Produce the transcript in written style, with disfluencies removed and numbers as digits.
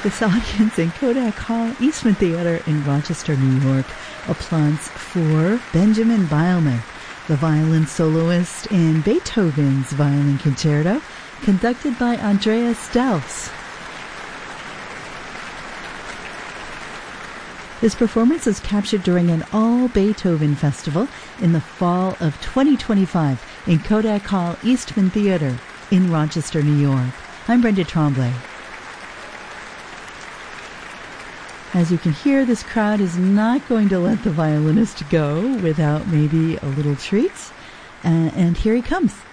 This audience in Kodak Hall, Eastman Theater in Rochester, New York, applauds for Benjamin Beilman, the violin soloist in Beethoven's Violin Concerto, conducted by Andreas Delfs. This performance is captured during an all-Beethoven festival in the fall of 2025 in Kodak Hall, Eastman Theater in Rochester, New York. I'm Brenda Tremblay. As you can hear, this crowd is not going to let the violinist go without maybe a little treat. And here he comes.